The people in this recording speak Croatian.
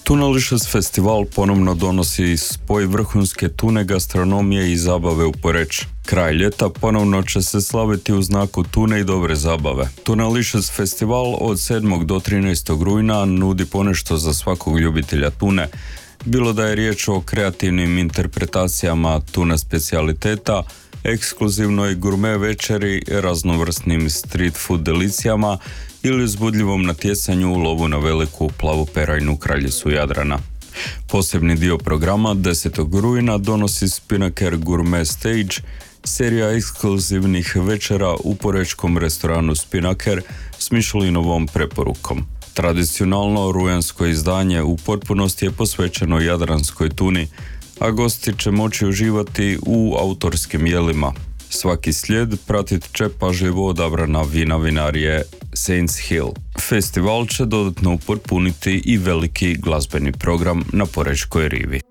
Tunalicious festival ponovno donosi spoj vrhunske tune, gastronomije i zabave u Poreč. Kraj ljeta ponovno će se slaviti u znaku tune i dobre zabave. Tunalicious festival od 7. do 13. rujna nudi ponešto za svakog ljubitelja tune, bilo da je riječ o kreativnim interpretacijama tuna specijaliteta, ekskluzivnoj gurme večeri, raznovrsnim street food delicijama ili uzbudljivom natjecanju u lovu na veliku plavoperajnu kraljicu Jadrana. Posebni dio programa 10. rujna donosi Spinnaker Gourmet Stage, serija ekskluzivnih večera u porečkom restoranu Spinnaker s Michelinovom preporukom. Tradicionalno rujansko izdanje u potpunosti je posvećeno jadranskoj tuni, a gosti će moći uživati u autorskim jelima. Svaki slijed pratit će pažljivo odabrana vina vinarije Saints Hill. Festival će dodatno upotpuniti i veliki glazbeni program na Porečkoj rivi.